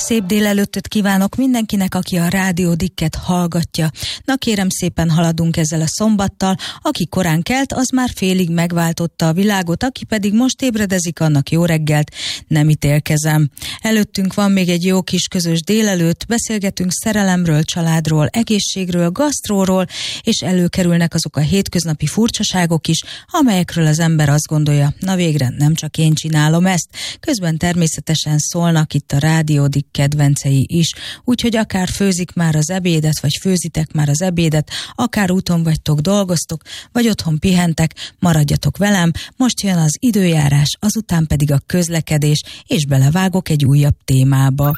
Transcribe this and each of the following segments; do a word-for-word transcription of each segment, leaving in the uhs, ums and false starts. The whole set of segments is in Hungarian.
Szép délelőttöt kívánok mindenkinek, aki a Rádió Dikket hallgatja. Na kérem szépen, haladunk ezzel a szombattal. Aki korán kelt, az már félig megváltotta a világot, aki pedig most ébredezik, annak jó reggelt, nem ítélkezem. Előttünk van még egy jó kis közös délelőtt, beszélgetünk szerelemről, családról, egészségről, gasztróról, és előkerülnek azok a hétköznapi furcsaságok is, amelyekről az ember azt gondolja, na végre nem csak én csinálom ezt. Közben természetesen szólnak itt a Rádió Dick kedvencei is, úgyhogy akár főzik már az ebédet, vagy főzitek már az ebédet, akár úton vagytok, dolgoztok, vagy otthon pihentek, maradjatok velem, most jön az időjárás, azután pedig a közlekedés, és belevágok egy újabb témába.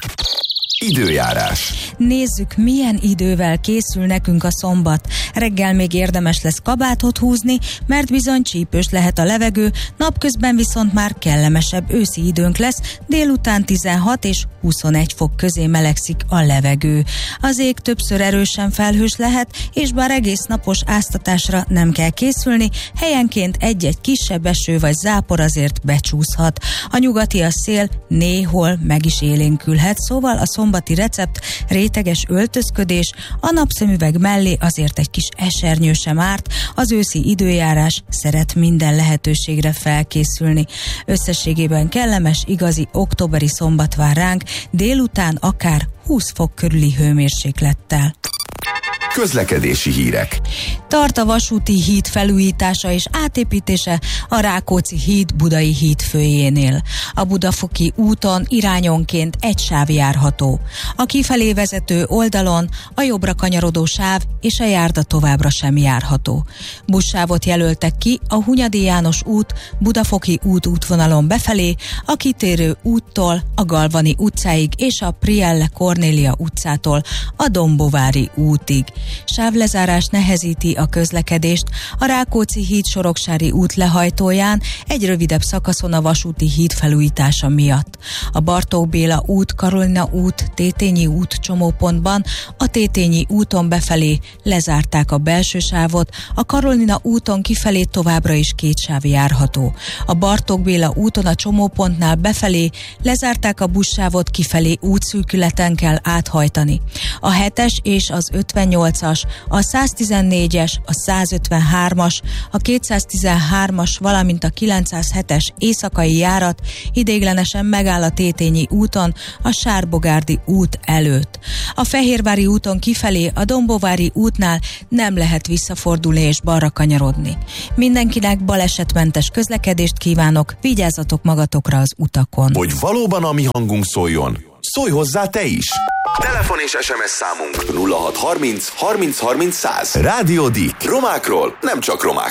Időjárás. Nézzük, milyen idővel készül nekünk a szombat. Reggel még érdemes lesz kabátot húzni, mert bizony csípős lehet a levegő, napközben viszont már kellemesebb őszi időnk lesz, délután tizenhat és huszonegy fok közé melegszik a levegő. Az ég többször erősen felhős lehet, és bár egész napos áztatásra nem kell készülni, helyenként egy-egy kisebb eső vagy zápor azért becsúszhat. A nyugati a szél néhol meg is élénkülhet, szóval a szombati recept réteges öltözködés, a napszemüveg mellé azért egy kis esernyő sem árt, az őszi időjárás szeret minden lehetőségre felkészülni. Összességében kellemes, igazi októberi szombat vár ránk, délután akár húsz fok körüli hőmérséklettel. Közlekedési hírek. Tart a vasúti híd felújítása és átépítése a Rákóczi híd Budai híd főjénél. A Budafoki úton irányonként egy sáv járható. A kifelé vezető oldalon a jobbra kanyarodó sáv és a járda továbbra sem járható. Buszsávot jelöltek ki a Hunyadi János út Budafoki út útvonalon befelé, a kitérő úttól a Galvani utcáig és a Prielle Kornélia utcától a Dombovári útig. Sávlezárás nehezíti a közlekedést a Rákóczi híd Soroksári út lehajtóján egy rövidebb szakaszon a vasúti híd felújítása miatt. A Bartók Béla út, Karolina út, Tétényi út csomópontban a Tétényi úton befelé lezárták a belső sávot, a Karolina úton kifelé továbbra is két sáv járható. A Bartók Béla úton a csomópontnál befelé lezárták a buszsávot, kifelé útszűkületen kell áthajtani. A hetes és az ötvennyolcas, a száztizennégyes, a százötvenhármas, a kétszáztizenhármas, valamint a kilencszázhetes éjszakai járat ideiglenesen megáll a Tétényi úton, a Sárbogárdi út előtt. A Fehérvári úton kifelé a Dombovári útnál nem lehet visszafordulni és balra kanyarodni. Mindenkinek balesetmentes közlekedést kívánok, vigyázzatok magatokra az utakon. Hogy valóban a mi hangunk szóljon, szólj hozzá te is! Telefon és es em es számunk nulla hat harminc harminc harminc száz. Rádió Dick. Romákról, nem csak romák.